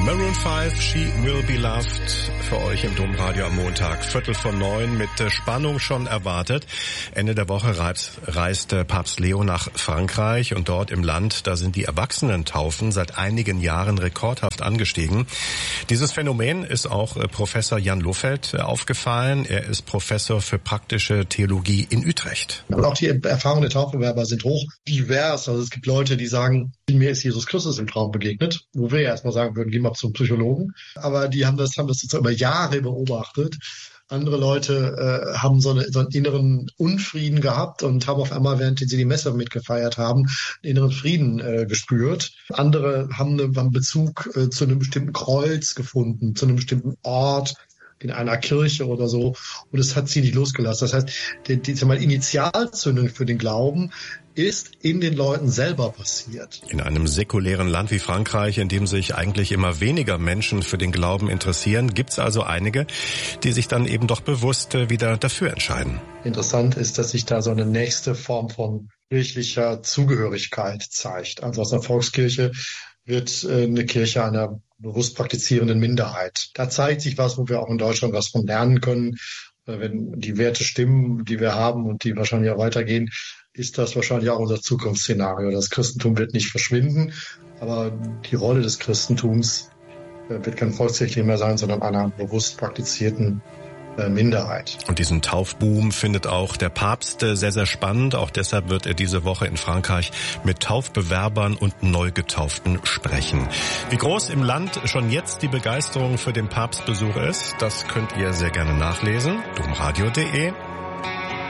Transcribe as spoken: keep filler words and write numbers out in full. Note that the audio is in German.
Maroon fünf, She Will Be Loved, für euch im Domradio am Montag, Viertel vor neun, mit Spannung schon erwartet. Ende der Woche reist, reist Papst Leo nach Frankreich und dort im Land, da sind die Erwachsenentaufen seit einigen Jahren rekordhaft angestiegen. Dieses Phänomen ist auch Professor Jan Lohfeld aufgefallen. Er ist Professor für praktische Theologie in Utrecht. Und auch die Erfahrungen der Taufbewerber sind hoch divers. Also es gibt Leute, die sagen, mir ist Jesus Christus im Traum begegnet, wo wir ja erstmal sagen würden, geh mal zum Psychologen. Aber die haben das, haben das sozusagen über Jahre beobachtet. Andere Leute äh, haben so, eine, so einen inneren Unfrieden gehabt und haben auf einmal, während sie die Messe mitgefeiert haben, einen inneren Frieden äh, gespürt. Andere haben, eine, haben Bezug äh, zu einem bestimmten Kreuz gefunden, zu einem bestimmten Ort in einer Kirche oder so. Und es hat sie nicht losgelassen. Das heißt, die, die, die Initialzündung für den Glauben ist in den Leuten selber passiert. In einem säkulären Land wie Frankreich, in dem sich eigentlich immer weniger Menschen für den Glauben interessieren, gibt es also einige, die sich dann eben doch bewusst wieder dafür entscheiden. Interessant ist, dass sich da so eine nächste Form von kirchlicher Zugehörigkeit zeigt. Also aus einer Volkskirche wird eine Kirche einer bewusst praktizierenden Minderheit. Da zeigt sich was, wo wir auch in Deutschland was von lernen können. Wenn die Werte stimmen, die wir haben und die wahrscheinlich auch weitergehen, ist das wahrscheinlich auch unser Zukunftsszenario. Das Christentum wird nicht verschwinden, aber die Rolle des Christentums wird kein Volkskirche mehr sein, sondern einer bewusst praktizierten Minderheit. Und diesen Taufboom findet auch der Papst sehr, sehr spannend. Auch deshalb wird er diese Woche in Frankreich mit Taufbewerbern und Neugetauften sprechen. Wie groß im Land schon jetzt die Begeisterung für den Papstbesuch ist, das könnt ihr sehr gerne nachlesen. domradio punkt de